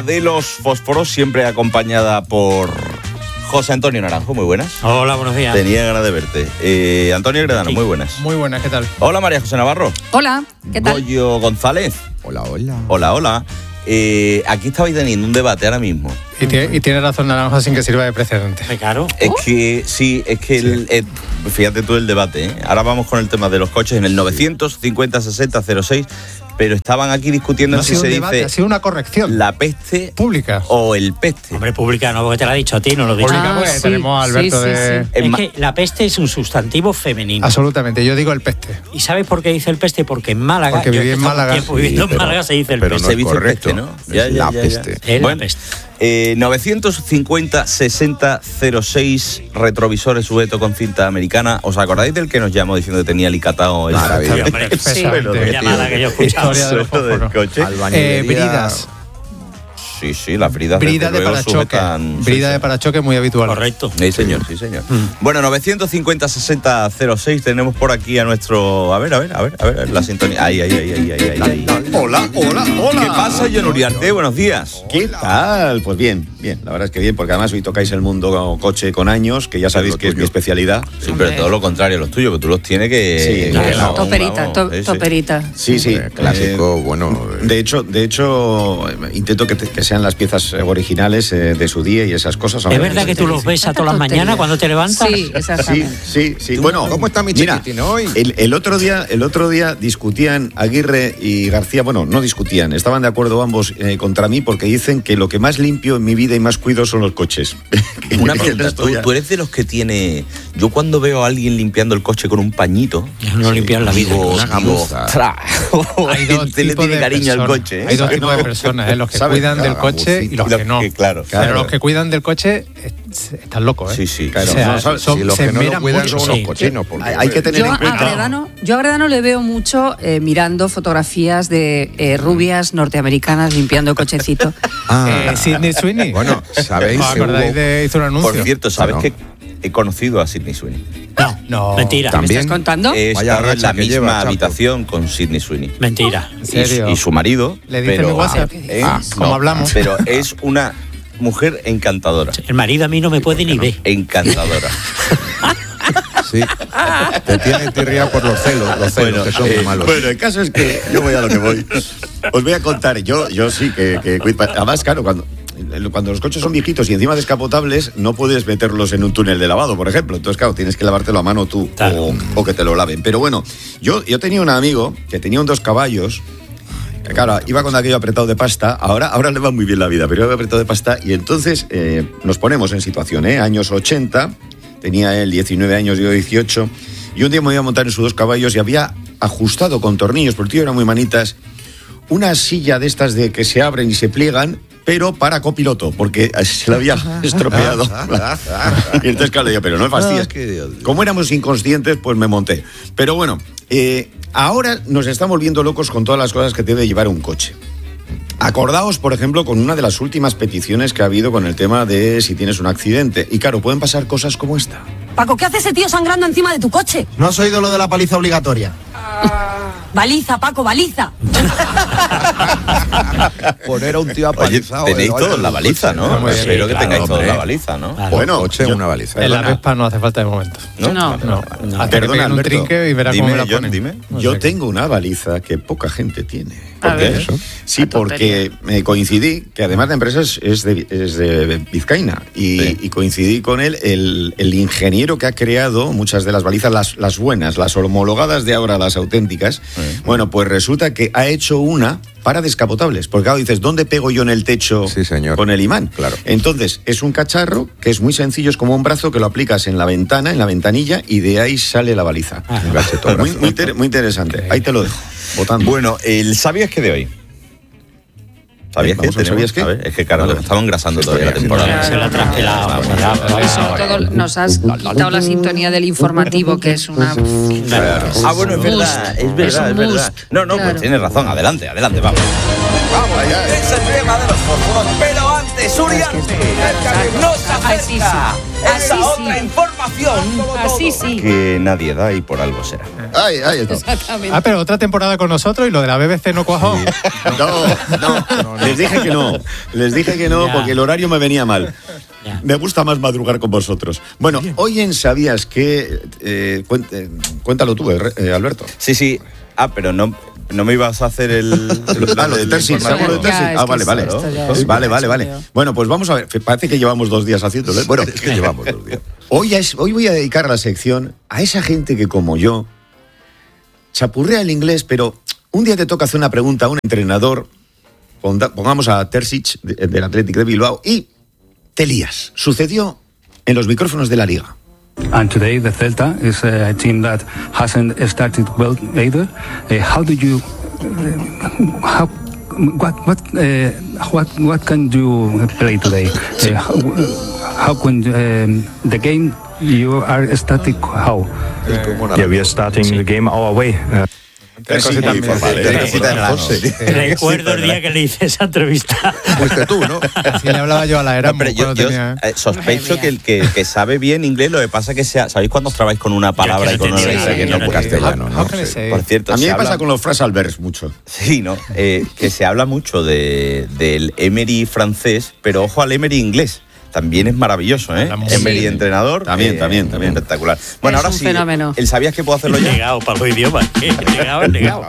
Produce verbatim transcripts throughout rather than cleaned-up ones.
hora de los fósforos, siempre acompañada por José Antonio Naranjo. Muy buenas. Hola, buenos días. Tenía ganas de verte. Eh, Antonio Gredano, Sí. muy buenas. Muy buenas, ¿qué tal? Hola, María José Navarro. Hola, ¿qué tal? Goyo González. Hola, hola. Hola, hola. Eh, aquí estabais teniendo un debate ahora mismo. Y tiene, y tiene razón Naranjo sin que sirva de precedente. Claro. Es que, sí, es que, el, eh, fíjate tú el debate, ¿eh? Ahora vamos con el tema de los coches en el novecientos cincuenta sesenta cero seis, pero estaban aquí discutiendo No ha si sido se un debate, dice ha sido una corrección. la peste Pública. o el peste. Hombre, pública no, porque te lo ha dicho a ti, no lo he dicho. Pública, Ah, pues sí, tenemos a Alberto sí, sí, de... sí. Es Es ma- que la peste es un sustantivo femenino. Absolutamente, yo digo el peste. ¿Y sabes por qué dice el peste? Porque en Málaga, Porque yo viví he en estado un Málaga. tiempo viviendo Sí, en pero- Málaga se dice el pero peste. no Se es dice correcto. peste, ¿no? Es la peste. Es la Bueno, peste. eh, novecientos cincuenta sesenta cero seis, retrovisores sujeto con cinta americana. ¿Os acordáis del que nos llamó diciendo que tenía alicatado el Maravilloso. Hombre, el Sí. suelo la de- llamada que yo he escuchado. Historia de los suelo del fósforos. coche? Albañilería. Eh, bridas. Sí, sí, las bridas Brida desde de luego parachoque. sujetan- sí, Brida sí. de parachoque muy habitual. Correcto. Sí, señor, sí, señor. Bueno, novecientos cincuenta sesenta cero seis, tenemos por aquí a nuestro... A ver, a ver, a ver, a ver, la sintonía. Ahí, ahí, ahí, ahí, ahí, ahí, ahí. Hola, hola, hola. ¿Qué pasa, John Uriarte? Buenos días. ¿Qué tal? Pues bien, bien. La verdad es que bien, porque además hoy tocáis el mundo coche con años, que ya sabéis lo que es mi tuyo. especialidad. Sí, pero todo lo contrario, los tuyos, que tú los tienes que... Sí, que claro. la bomba, Toperita, vamos, to- sí, sí. toperita. Sí, sí. Hombre, clásico, Eh, bueno. eh, De hecho, de hecho, eh, intento que, te- que sean las piezas eh, originales eh, de su día y esas cosas. ¿Es verdad que tú los ves a todas las Tontería. mañanas cuando te levantas? Sí, Sí, exactamente. sí, sí. ¿Tú? Bueno, ¿Cómo está mi mira, chiquitín hoy? El, el otro día, el otro día discutían Aguirre y García. Bueno, no discutían, estaban de acuerdo ambos eh, contra mí porque dicen que lo que más limpio en mi vida y más cuido son los coches. Una El pregunta, resto ¿tú, ya- tú eres de los que tiene... Yo cuando veo a alguien limpiando el coche con un pañito... Ya no limpian la vida. digo, una digo, gamuza. "Ostras, Hay dos este le tipos tiene de cariño al personas. coche, ¿eh? Hay dos ¿Sabes? tipos de personas, ¿eh? Los que ¿Sabes? cuidan del Cada coche y los Los que no. que, claro, Pero claro. los que cuidan del coche eh, están locos, ¿eh? Sí, sí. Claro, O sea, no, ¿sabes? son- si los se que no lo esmeran cuidan mucho. son Sí. los cochinos. Porque, Hay- hay que tener Yo en a, cuenta. Gredano, yo a Gredano le veo mucho eh, mirando fotografías de eh, rubias norteamericanas limpiando el cochecito. Ah, Eh, Sidney Sweeney. Bueno, ¿sabéis? ¿Os que acordáis hubo- de hizo un anuncio? Por cierto, ¿sabes No. que he conocido a Sidney Sweeney? No, No. mentira. ¿Me También. estás contando? He Vaya estado en racha la que misma lleva, Chapo. habitación con Sidney Sweeney. Mentira. ¿En serio? Y, y su marido. ¿Le dice pero, mi WhatsApp? ¿eh? Ah, ¿cómo hablamos? Pero es una mujer encantadora. El marido a mí no me puede ni ver. Encantadora. Sí. Te tiene tirria por los celos, los celos, que son eh, muy malos. bueno, el caso es que yo voy a lo que voy. Os voy a contar, yo, yo sí que, que cuid- además, claro, cuando, cuando los coches son viejitos y encima descapotables, no puedes meterlos en un túnel de lavado, por ejemplo. Entonces, claro, tienes que lavártelo a mano tú Claro. o, o que te lo laven. Pero bueno, yo, yo tenía un amigo que tenía un dos caballos. que, Claro, iba con aquello apretado de pasta, ahora, ahora le va muy bien la vida, pero iba apretado de pasta y entonces eh, nos ponemos en situación, ¿eh? Años ochenta, tenía él diecinueve años, yo dieciocho, y un día me iba a montar en sus dos caballos y había ajustado con tornillos, porque el tío era muy manitas, una silla de estas de que se abren y se pliegan, pero para copiloto, porque se la había estropeado. Y entonces, claro, le digo, pero no me fastidies. Como éramos inconscientes, pues me monté. Pero bueno, eh, ahora nos estamos volviendo locos con todas las cosas que debe llevar un coche. Acordaos, por ejemplo, con una de las últimas peticiones que ha habido con el tema de si tienes un accidente. Y claro, pueden pasar cosas como esta. Paco, ¿qué hace ese tío sangrando encima de tu coche? ¿No has oído lo de la paliza obligatoria? Baliza, Paco, baliza. Poner a un tío Oye, apalizado. tenéis en- todos la baliza, ¿no? Muy bien, Espero que claro, tengáis todos hombre. la baliza, ¿no? Claro. Bueno, coche yo- una baliza. En la Perdona. Vespa no hace falta de momento. ¿No? No. No. Hasta que Perdona, peguen un Alberto. trinque y verás Dime, cómo me la John, ponen. dime. No Yo sé. tengo una baliza que poca gente tiene. A ¿Por qué? ver. Eso. Sí, Una tontería. porque me coincidí, que además de empresas es de, es de Vizcaína, y, Sí. y coincidí con él, el, el ingeniero que ha creado muchas de las balizas, las, las buenas, las homologadas de ahora, las auténticas. Sí. Bueno, pues resulta que ha hecho una para descapotables, porque claro, dices, ¿dónde pego yo en el techo Sí, señor. con el imán? Claro. Entonces, es un cacharro que es muy sencillo, es como un brazo que lo aplicas en la ventana, en la ventanilla, y de ahí sale la baliza. Ah. Un gachetobrazo. Muy, muy, inter- muy interesante. Ahí te lo dejo, votando. Bueno, el ¿sabías qué de hoy? ¿Sabías Vamos qué? al Tenemos- ¿sabías qué? a ver, es que, claro, Vale. nos estamos engrasando Sí, todavía la sí, temporada. Se la ha traspelado. Vamos, se la ha- vamos. Y sobre todo nos has quitado la sintonía del informativo, que es una... Ah, bueno, es verdad, es verdad, Es un es verdad. must. No, no, Claro. pues tienes razón. Adelante, adelante, vamos. Vamos allá. Es el tema de los fósforos, pero antes Esuriante nos Así sí. acerca Así esa sí. otra información Así sí. que nadie da y por algo será. Ay, ay, está. Exactamente. Ah, pero otra temporada con nosotros y lo de la B B C no cuajó. No, no, les dije que no. Les dije que no Ya. porque el horario me venía mal. Ya. Me gusta más madrugar con vosotros. Bueno, hoy en ¿Sabías qué? Eh, cuen- eh, cuéntalo tú, eh, eh, Alberto. Sí, sí. Ah, pero no, no me ibas a hacer el... Ah, lo de Tersis, informativo. ¿sabes lo de Tersis? Ya, es Ah, que vale, vale. esto ya Vale, es- vale, es vale. un lío. Bueno, pues vamos a ver. Parece que llevamos dos días haciéndolo. ¿eh? Bueno, Es que llevamos dos días. hoy, es, hoy voy a dedicar la sección a esa gente que, como yo, chapurrea el inglés, pero un día te toca hacer una pregunta a un entrenador, ponda- pongamos a Terzic de- del Athletic de Bilbao, y te lías. Sucedió en los micrófonos de la Liga. And today the Celta is uh, a team that hasn't started well either. Uh, how do you, uh, how, what, what, uh, what, what can you play today? Uh, how, how can um, the game you are static? How? Yeah, we are starting the game our way. Uh, Terzic muy formal, ¿eh? Terzic en el ano. Recuerdo el día que le hice esa entrevista. Fuiste tú, ¿no? Así le hablaba yo a la No, Erasmus pero yo, cuando yo, tenía... eh, sospecho Madre que el que, que sabe bien inglés, lo que pasa que sea, ¿sabéis cuando os trabáis con una palabra Yo y es que con no una entendía, letra que yo no no castellano, How ¿no? can I Sí. say? Por cierto, A mí se me pasa habla- con los Frasalbers mucho. Sí, ¿no? Eh, que se habla mucho de, del Emery francés, pero ojo al Emery inglés. También es maravilloso, ¿eh? Habla muy Emery bien. entrenador. También, eh, también, también. Espectacular. Bueno, Es ahora un sí. fenómeno. ¿El sabías que puedo hacerlo ya? Negado para los idiomas. Negado, negado.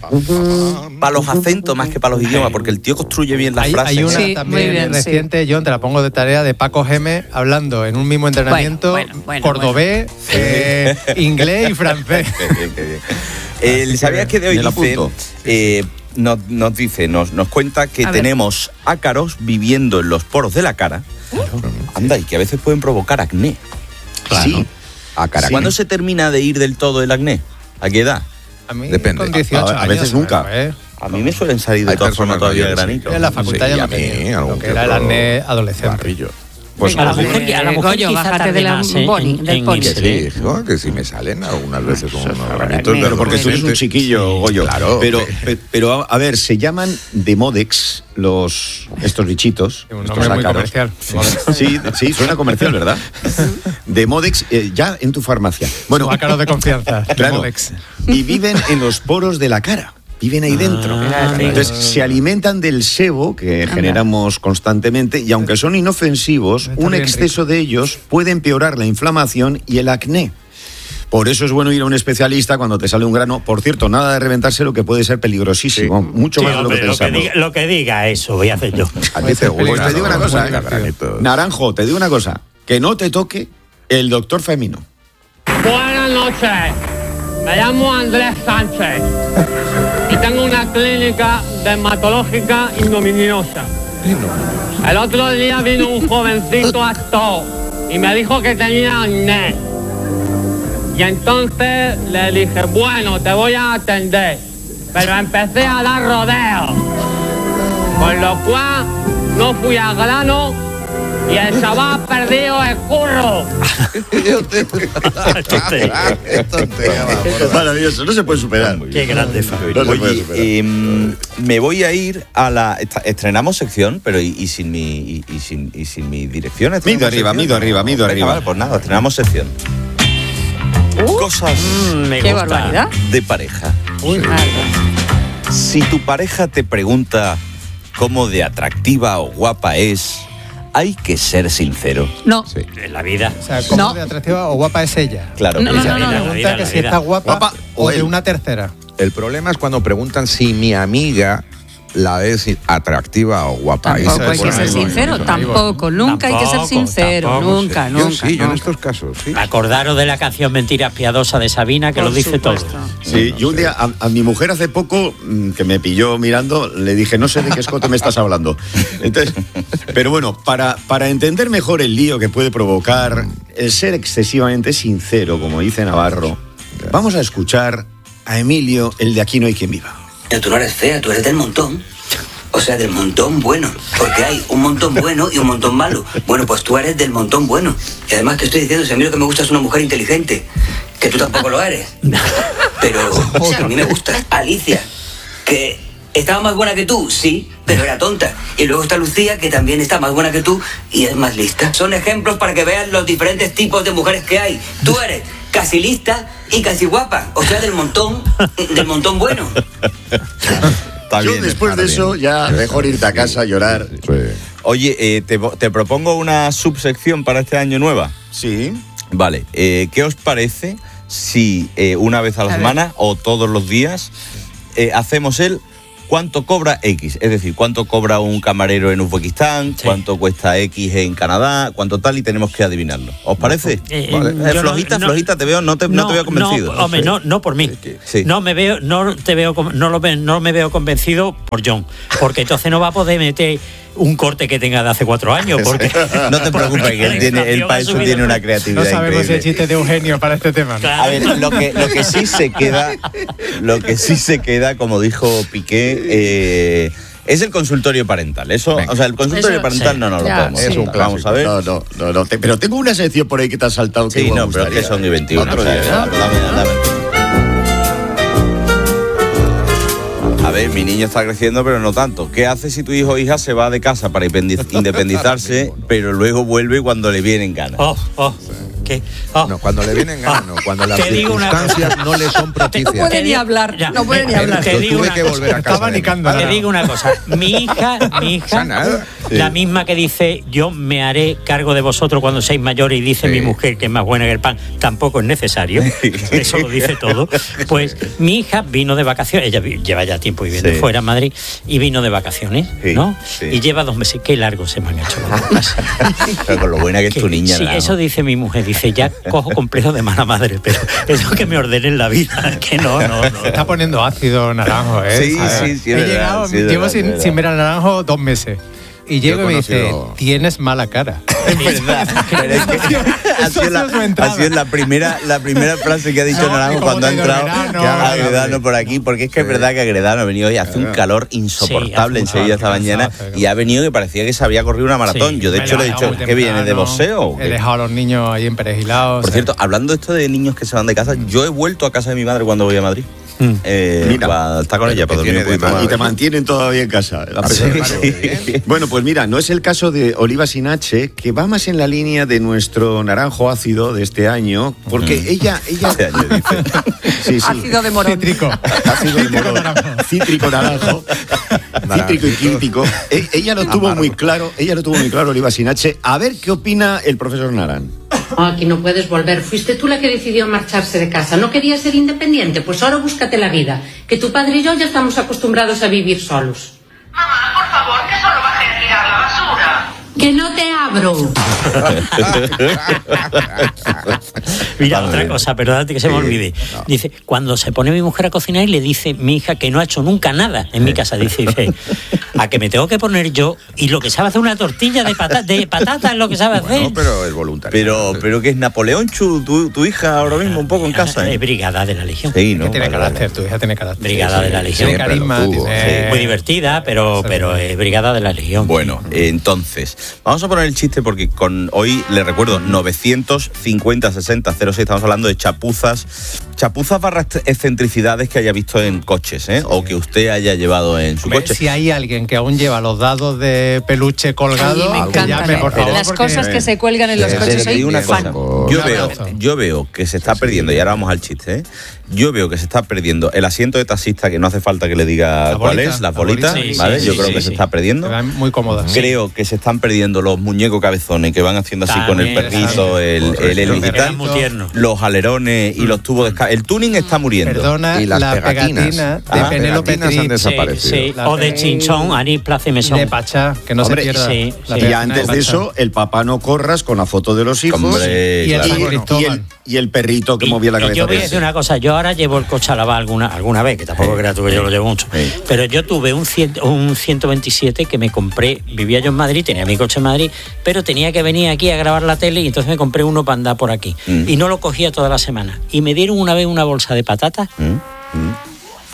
Para los acentos más que para los idiomas, porque el tío construye bien las Hay, frases. hay una Sí, muy también bien, reciente, John, te la pongo de tarea, de Paco Geme hablando en un mismo entrenamiento Bueno, bueno, bueno, cordobés, eh, inglés y francés. Qué bien, qué bien. El ¿sabías que de hoy me la dice, apunto. eh, nos, nos dice, nos, nos cuenta que A ver. tenemos ácaros viviendo en los poros de la cara. Anda, y que a veces pueden provocar acné. Sí. A cara. ¿Cuándo se termina de ir del todo el acné? ¿A qué edad? A mí Depende. con dieciocho A- a años, veces nunca. ¿eh? A mí me suelen salir de Hay todas personas formas todavía mayores, sí. granitos. En la facultad Sí, ya y a no mí, tenía, algún lo que que era el otro acné adolescente. barrillo. Pues a la sí. mujer, a la mujer Goyo, quizá bájate tarde de la más, ¿eh? boni, en- del en pony. irse. Sí, ¿no? Que si me salen algunas veces con unos granitos de Pero porque tú eres un adolescente. chiquillo, Goyo. Claro. Pero, pe- pero a, a ver, se llaman Demodex los estos bichitos. Un estos nombre muy ácaros. comercial. Sí, sí, suena comercial, ¿verdad? Demodex eh, ya en tu farmacia. Bueno, Su ácaro de confianza. claro. Demodex. Y viven en los poros de la cara. Viven ahí dentro. Ah, Entonces se alimentan del sebo que generamos constantemente y aunque son inofensivos, Está un bien exceso de ellos puede empeorar la inflamación y el acné. Por eso es bueno ir a un especialista cuando te sale un grano. Por cierto, nada de reventárselo que puede ser peligrosísimo. Mucho Sí, más de lo que hombre, lo, que pensamos. diga, lo que diga eso, voy a hacer yo. A ti te Pues gusta, te digo ¿no? una cosa, Los ¿eh? granitos. Naranjo, te digo una cosa. Que no te toque el doctor Femino. Buenas noches, me llamo Andrés Sánchez y tengo una clínica dermatológica ignominiosa. El otro día vino un jovencito actor y me dijo que tenía acné. Y entonces le dije, bueno, te voy a atender. Pero empecé a dar rodeos. Con lo cual no fui al grano y el chaval perdió el curro. Maravilloso, no se puede superar. Qué grande, Fabio. No se puede Oye, superar. em, me voy a ir a la... esta- Estrenamos sección, pero y, y sin mi y, y sin, y sin mi dirección. ¿Estrenamos Mido arriba, sección? mido arriba, mido Venga, arriba. Vale, pues nada, estrenamos sección. Cosas Mm, me Qué gusta. barbaridad. de pareja. Vale. Si tu pareja te pregunta cómo de atractiva o guapa es, hay que ser sincero. No. Sí. En la vida. O sea, ¿cómo No. de atractiva o guapa es ella? Claro. No, no, Ella no, no, no. pregunta La que vida, si la vida. está guapa, Guapa o, o de él. una tercera. El problema es cuando preguntan si mi amiga la ves atractiva o guapa. Ahí Tampoco se hay que pone ser ahí, sincero, ¿no? tampoco, nunca hay que ser Tampoco, sincero, tampoco, nunca, Yo nunca. sí, yo en nunca. estos casos, sí. Acordaros de la canción Mentiras Piadosas de Sabina, que Por lo dice supuesto. todo. Sí, yo un día a, a mi mujer hace poco, mm, que me pilló mirando, le dije, no sé de qué escote me estás hablando. Entonces, pero bueno, para, para entender mejor el lío que puede provocar el ser excesivamente sincero, como dice Navarro, vamos a escuchar a Emilio, el de Aquí no hay quien viva. Tú no eres fea, tú eres del montón. O sea, del montón bueno. Porque hay un montón bueno y un montón malo. Bueno, pues tú eres del montón bueno. Y además te estoy diciendo, si a mí lo que me gusta es una mujer inteligente. Que tú tampoco lo eres. Pero a mí me gusta. Alicia, que ¿Estaba más buena que tú? Sí, pero era tonta. Y luego está Lucía, que también está más buena que tú y es más lista. Son ejemplos para que veas los diferentes tipos de mujeres que hay. Tú eres casi lista y casi guapa. O sea, del montón, del montón bueno. Está Yo bien, después de eso bien. ya mejor irte a casa a llorar. Sí. Oye, eh, te, te propongo una subsección para este año nueva. Sí. Vale, eh, ¿qué os parece si eh, una vez a la a semana ver. o todos los días eh, hacemos el cuánto cobra X? Es decir, cuánto cobra un camarero en Uzbekistán, sí. cuánto cuesta X en Canadá, cuánto tal, y tenemos que adivinarlo. ¿Os parece? Eh, vale. eh, flojita, no, flojita, te veo, no te, no, no te veo convencido. No, hombre, no, no por mí. Sí. No me veo, no te veo, no lo no me veo convencido por John, porque entonces no va a poder meter un corte que tenga de hace cuatro años. Porque, no te preocupes, que él, tiene, él para eso tiene una creatividad. No sabemos increíble. si el chiste de Eugenio para este tema. Claro. A ver, lo que, lo que sí se queda, lo que sí se queda, como dijo Piqué, eh, es el consultorio parental. Eso, Venga. o sea, el consultorio eso, parental sí. no nos lo podemos. Es un clásico. Vamos a ver. No, no, no, no te, pero tengo una sección por ahí que te has saltado. Sí, que no, pero es que son y veintiuno. Otro día, dame, dame. A ver, mi niño está creciendo, pero no tanto. ¿Qué hace si tu hijo o hija se va de casa para independizarse, pero luego vuelve cuando le vienen ganas? Oh, oh. ¿Qué? Oh. No, cuando le vienen ganas, no. Cuando las circunstancias no le son propicias. No puede ni hablar, ya. no puede ni hablar. Te digo tuve que volver a casa. Te digo una cosa. Mi hija, mi hija, sí. la misma que dice, yo me haré cargo de vosotros cuando seáis mayores, y dice sí. mi mujer que es más buena que el pan, tampoco es necesario. Eso lo dice todo. Pues mi hija vino de vacaciones, ella lleva ya tiempo viviendo sí. fuera en Madrid, y vino de vacaciones, sí. ¿no? Sí. Y lleva dos meses. Qué largo se me han hecho las cosas. Pero con lo buena que es tu niña. Sí, eso dice mi mujer. Dice, ya cojo complejo de mala madre, pero eso que me ordenen la vida, que no, no, no. Está poniendo ácido naranjo, ¿eh? Sí, sí, sí. He verdad, llegado, sí, llevo verdad, sin, verdad. sin ver al naranjo dos meses. Y llego y me dice, tienes mala cara. Es verdad. Pero es que ha sido la, ha sido la primera, la primera frase que ha dicho no, Naranjo cuando ha entrado a Agredano por aquí, porque es que es verdad que Agredano ha venido hoy, hace un calor insoportable sí, en Sevilla esta mañana, y ha venido que parecía que se había corrido una maratón. Sí, yo de hecho le he dicho, ¿qué viene? ¿De boxeo? He dejado a los niños ahí emperejilados. Por cierto, hablando esto de niños que se van de casa, yo he vuelto a casa de mi madre cuando voy a Madrid. Mm. Eh, mira, para estar con ella, para dormir un poquito más. Y te mantienen todavía en casa. Sí, sí. Bueno, pues mira, no es el caso de Oliva Sinache, que va más en la línea de nuestro naranjo ácido de este año, porque mm. ella... ella este año, dice. Sí, sí. Ácido de morón. Cítrico. Ácido de morón. Naranjo. Cítrico naranjo. Cítrico y químtico. E- ella lo tuvo Amargo. muy claro, ella lo tuvo muy claro, Oliva Sinache. A ver qué opina el profesor Naran. Oh, aquí no puedes volver. Fuiste tú la que decidió marcharse de casa. ¿No querías ser independiente? Pues ahora búscate la vida. Que tu padre y yo ya estamos acostumbrados a vivir solos. Mamá, por favor, que solo bajé a tirar la basura. ¡Que no te abro! Mira, otra cosa, perdónate que se me olvide. Dice, cuando se pone mi mujer a cocinar y le dice mi hija que no ha hecho nunca nada en mi casa, dice, dice a que me tengo que poner yo, y lo que sabe hacer una tortilla de patata, de patata es lo que sabe bueno, hacer. Pero es voluntario. Pero, pero que es Napoleón Chu, tu, tu hija ahora mismo un poco en casa. ¿eh? Es brigada de la Legión. Sí, ¿no? Que tiene vale, carácter, tu hija tiene carácter. Brigada sí, sí, de la Legión. Tiene carisma, tiene... muy divertida, pero, pero eh, brigada de la Legión. Bueno, eh, entonces, vamos a poner el chiste porque con hoy, le recuerdo, novecientos cincuenta sesenta cero seis, estamos hablando de chapuzas, chapuzas barra excentricidades que haya visto en coches, ¿eh? Sí. O que usted haya llevado en su Hombre, coche. Si hay alguien que aún lleva los dados de peluche colgados, me encantan por favor, las porque... cosas que se cuelgan en los sí, coches. Soy una cosa. Yo veo, yo veo que se está perdiendo, y ahora vamos al chiste, ¿eh? Yo veo que se está perdiendo el asiento de taxista, que no hace falta que le diga la cuál bolita, es, las bolitas, la bolita, ¿vale? Sí, yo sí, creo sí, que sí. se está perdiendo. Muy cómodas. Creo sí. que se están perdiendo los muñecos cabezones que van haciendo así también, con el perrito, el, el, el digital, los alerones y los tubos de escape. El tuning está muriendo. Perdona, y las la pegatinas pegatina de ah, Penélope Tris han desaparecido. Sí, sí. O de Chinchón, Anís Plaza y Mesón. De Pachá, que no Hombre, se pierda. Sí, la y antes de, de eso, el papá no corras con la foto de los hijos. Hombre, y, claro. el, y, el, y el perrito que y, movía la cabeza. Y yo voy a decir una cosa, yo ahora llevo el coche a lavar alguna, alguna vez, que tampoco creas tú que yo lo llevo mucho, sí. pero yo tuve un, cien, un ciento veintisiete que me compré, vivía yo en Madrid, tenía mi coche en Madrid, pero tenía que venir aquí a grabar la tele y entonces me compré uno para andar por aquí. Mm. Y no lo cogía toda la semana. Y me dieron una vez una bolsa de patatas. Mm. Mm.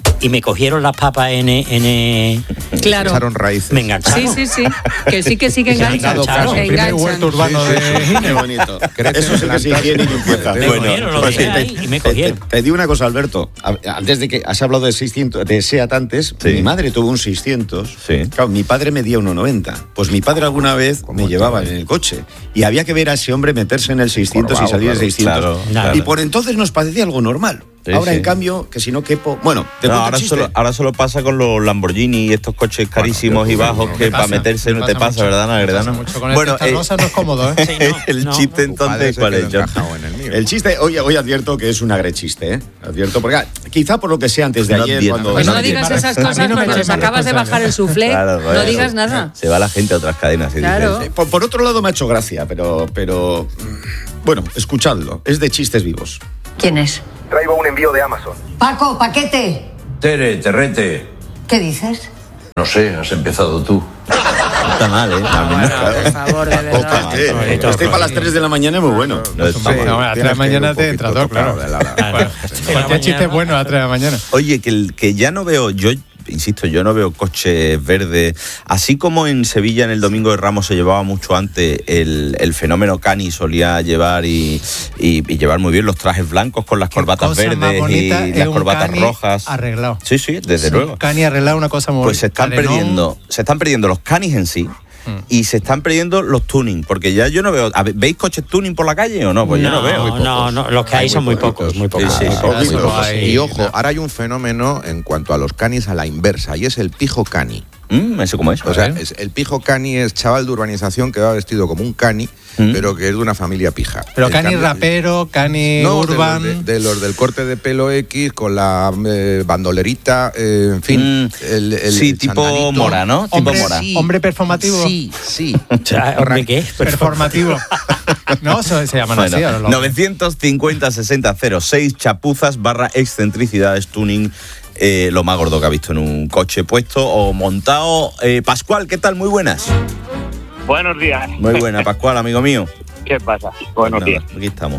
y me cogieron las papas en... en claro. Echaron raíces. Me engancharon. Sí, sí, sí. Que sí, que sí, que enganchan. El primer huerto urbano Sí, sí. de Gine. Qué bonito. Eso sí que es higiene y limpieza. Me cogieron, lo pues dejé te- ahí y me te- cogieron. Te, te digo una cosa, Alberto. A- Antes de que has hablado de seiscientos, de SEAT antes, Sí. mi madre tuvo un seiscientos. Sí. Claro, mi padre medía uno noventa. Pues mi padre alguna vez me llevaba en el coche y había que ver a ese hombre meterse en el seiscientos y Jorobado, salir del claro. seiscientos. Claro, Y claro. por entonces nos parecía algo normal. Sí, ahora, sí. en cambio, que si no quepo... Bueno, te No, cuento ahora, el chiste. solo, ahora solo pasa con los Lamborghini y estos coches carísimos y bajos que para meterse no te pasa, mucho. ¿verdad, Nagredano? Me pasa mucho. Con el Bueno, Testa eh, Rosa no es cómodo, ¿eh? Sí, no, el no. chiste Tu padre entonces, se ¿cuál quedó es, John? encajado en el mío. El chiste, hoy, hoy advierto que es un agrechiste, ¿eh? Advierto, porque ah, quizá por lo que sea antes de No ayer, advierto. cuando... Pues No no digas entiendo. esas A mí cosas no me porque les llames acabas de bajar el soufflé. Claro, No claro. digas nada. Se va la gente a otras cadenas. y Claro. dice, Por, por otro lado me ha hecho gracia, pero, pero... mm, Bueno, escuchadlo. Es de chistes vivos. ¿Quién es? Traigo un envío de Amazon. Paco, paquete. Tere, Terrete. ¿Qué dices? No sé, has empezado tú. No está mal, ¿eh? A mí no- Por favor, de Opa, verdad. eh, Este para las tres de la mañana es muy bueno. no está mal. No, a las tres de la mañana te entra todo, claro. Cualquier chiste es bueno a las tres de la mañana. Oye, que, el- que ya no veo, yo insisto, yo no veo coches verdes. Así como en Sevilla en el Domingo de Ramos se llevaba mucho antes, el, el fenómeno Cani solía llevar y, y- y llevar muy bien los trajes blancos con las corbatas Cosa más verdes y bonita es las un corbatas Cani rojas. arreglado. Sí, sí, desde Sí, luego. Cani arreglado, una cosa muy Pues se están carenón. perdiendo, se están perdiendo los canis en sí. Mm. Y se están perdiendo los tuning, porque ya yo no veo. a ver, ¿veis coches tuning por la calle o no? Pues yo no veo. No, no, los que hay, son muy pocos, muy pocos. Sí, sí, sí. Ahora sí lo Ah, hay. y ojo, ahora hay un fenómeno en cuanto a los canis a la inversa, y es el pijo cani. Mm, ¿Eso cómo es? O sea, es- el pijo cani es chaval de urbanización que va vestido como un cani, Mm. pero que es de una familia pija. Pero El Cani cani- rapero, Cani No, urban. De los, de- de los del corte de pelo X, con la eh, bandolerita, eh, en fin. Mm, el, el- sí, el tipo sandalito. Mora, ¿no? Tipo Hombre, Mora. Sí, hombre performativo. Sí, sí. O sea, hombre, ¿qué? Performativo. No, eso se llaman Bueno, así. ahora lo- novecientos cincuenta sesenta cero seis chapuzas barra excentricidades tuning. Eh, lo más gordo que ha visto en un coche puesto o montado. Eh, Pascual, ¿qué tal? Muy buenas. Buenos días. Muy buena, Pascual, amigo mío. ¿Qué pasa? Buenos Nada, días. aquí estamos.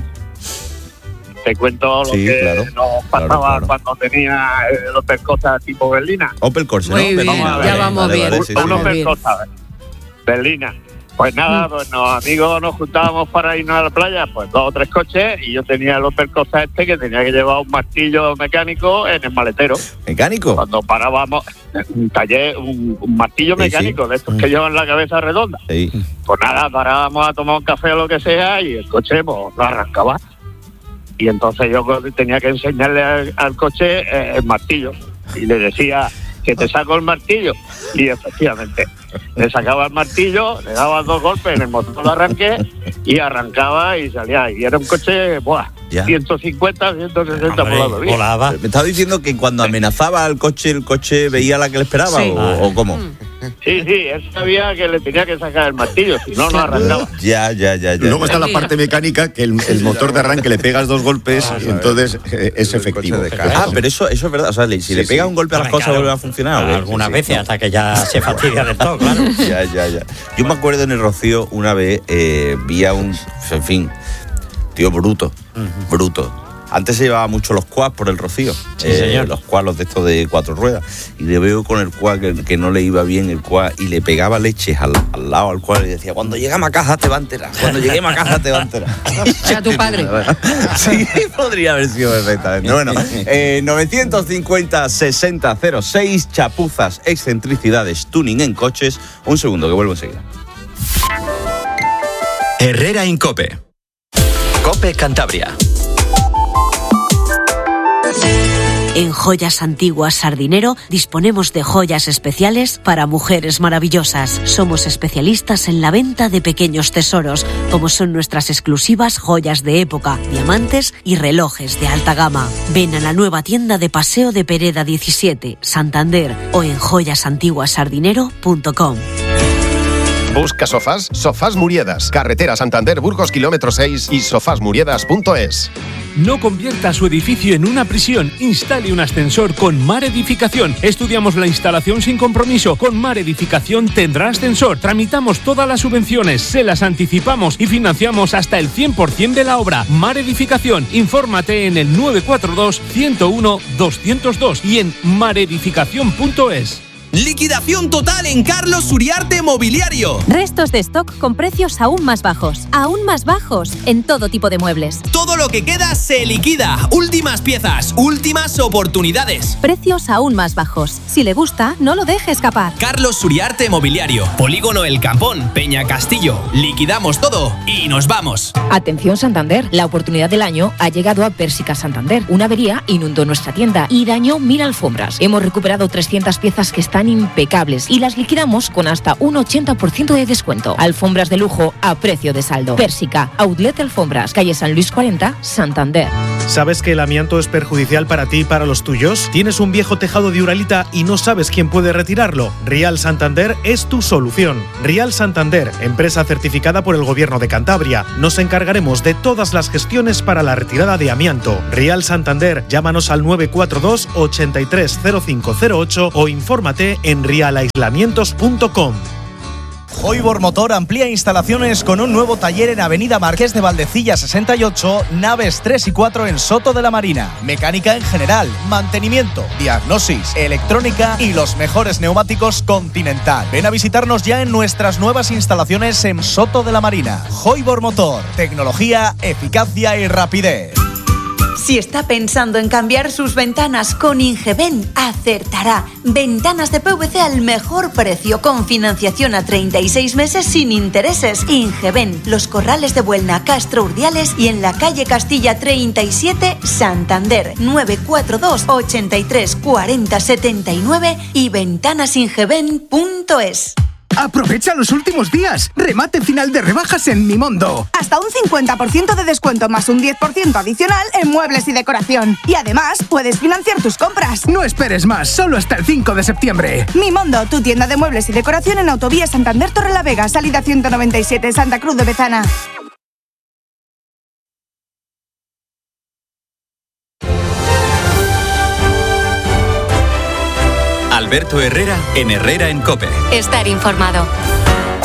Te cuento lo Sí, que claro. nos pasaba Claro, claro. cuando tenía eh, los percosas tipo berlina. Opel Corsa, Muy ¿no? bien, Berlina, ya vale, vamos vale, bien. vale, sí, sí. Unos Muy bien. percosas, berlina. Pues nada, pues los amigos nos juntábamos para irnos a la playa, pues dos o tres coches, y yo tenía el Opel Corsa este que tenía que llevar un martillo mecánico en el maletero. ¿Mecánico? Cuando parábamos, un taller, un, un martillo Sí, mecánico, sí. de estos que llevan la cabeza redonda. Sí. Pues nada, parábamos a tomar un café o lo que sea y el coche pues, no arrancaba. Y entonces yo tenía que enseñarle al, al coche eh, el martillo. Y le decía que te saco el martillo. Y efectivamente, le sacaba el martillo, le daba dos golpes en el motor de arranque y arrancaba y salía. Y era un coche, buah, Ya. ciento cincuenta, ciento sesenta por la Hombre, autovía. volaba. ¿Me estaba diciendo que cuando amenazaba al coche, el coche veía la que le esperaba Sí. o, o cómo? Sí, sí, él sabía que le tenía que sacar el martillo, si no, no arrancaba. Ya, ya, ya, ya. Luego ya. está la parte mecánica, que el, el motor de arranque le pegas dos golpes y entonces eh, es El coche efectivo. de casa. Ah, pero eso, eso es verdad. O sea, le- si Sí, le pega sí. un golpe a las Hombre, cosas, claro. vuelve a funcionar. ¿o qué? Algunas Sí, sí. veces, hasta que ya se fastidia del todo, claro. Ya, ya, ya. Yo me acuerdo en el Rocío una vez, eh, vi a un, en fin, tío bruto, bruto. Antes se llevaba mucho los quads por el Rocío. Sí, señor. Los quads, los de estos de cuatro ruedas. Y le veo con el quad que, que no le iba bien el quad y le pegaba leches al, al lado al quad y decía, cuando lleguemos a casa te va a enterar, cuando lleguemos a casa te va a enterar. Era tu padre. Sí, podría haber sido perfectamente. Bueno, eh, novecientos cincuenta sesenta cero seis chapuzas, excentricidades, tuning en coches. Un segundo, que vuelvo enseguida. Herrera Incope. Cope Cantabria. En Joyas Antiguas Sardinero disponemos de joyas especiales para mujeres maravillosas. Somos especialistas en la venta de pequeños tesoros, como son nuestras exclusivas joyas de época, diamantes y relojes de alta gama. Ven a la nueva tienda de Paseo de Pereda diecisiete, Santander, o en joyas antiguas sardinero punto com. ¿Busca sofás? Sofás Muriedas. Carretera Santander Burgos, kilómetro seis y sofás muriedas punto es. No convierta su edificio en una prisión. Instale un ascensor con Mar Edificación. Estudiamos la instalación sin compromiso. Con Mar Edificación tendrá ascensor. Tramitamos todas las subvenciones, se las anticipamos y financiamos hasta el cien por ciento de la obra. Mar Edificación. Infórmate en el nueve cuatro dos, ciento uno, doscientos dos y en maredificación punto es. Liquidación total en Carlos Uriarte Mobiliario. Restos de stock con precios aún más bajos. Aún más bajos en todo tipo de muebles. Todo lo que queda se liquida. Últimas piezas, últimas oportunidades. Precios aún más bajos. Si le gusta, no lo deje escapar. Carlos Uriarte Mobiliario. Polígono El Campón, Peña Castillo. Liquidamos todo y nos vamos. Atención Santander, la oportunidad del año ha llegado a Pérsica Santander. Una avería inundó nuestra tienda y dañó mil alfombras. Hemos recuperado trescientas piezas que están impecables y las liquidamos con hasta un ochenta por ciento de descuento. Alfombras de lujo a precio de saldo. Pérsica, Outlet Alfombras, calle San Luis cuarenta, Santander. ¿Sabes que el amianto es perjudicial para ti y para los tuyos? ¿Tienes un viejo tejado de Uralita y no sabes quién puede retirarlo? Rial Santander es tu solución. Rial Santander, empresa certificada por el Gobierno de Cantabria. Nos encargaremos de todas las gestiones para la retirada de amianto. Rial Santander, llámanos al nueve cuatro dos, ochenta y tres, cero cinco cero ocho o infórmate en rial aislamientos punto com. Hoibor Motor amplía instalaciones con un nuevo taller en Avenida Marqués de Valdecilla sesenta y ocho, naves tres y cuatro en Soto de la Marina. Mecánica en general, mantenimiento, diagnosis, electrónica y los mejores neumáticos Continental. Ven a visitarnos ya en nuestras nuevas instalaciones en Soto de la Marina. Hoibor Motor, tecnología, eficacia y rapidez. Si está pensando en cambiar sus ventanas con Ingeben, acertará. Ventanas de P V C al mejor precio, con financiación a treinta y seis meses sin intereses. Ingeben, Los Corrales de Buelna, Castro Urdiales y en la calle Castilla treinta y siete, Santander. nueve cuatro dos, ochenta y tres, cuarenta, setenta y nueve y ventanasingeben punto es. ¡Aprovecha los últimos días! ¡Remate final de rebajas en Mimondo! Hasta un cincuenta por ciento de descuento más un diez por ciento adicional en muebles y decoración. Y además, puedes financiar tus compras. No esperes más, solo hasta el cinco de septiembre. Mimondo, tu tienda de muebles y decoración en Autovía Santander Torrelavega, salida ciento noventa y siete, Santa Cruz de Bezana. Alberto Herrera en Herrera en COPE. Estar informado.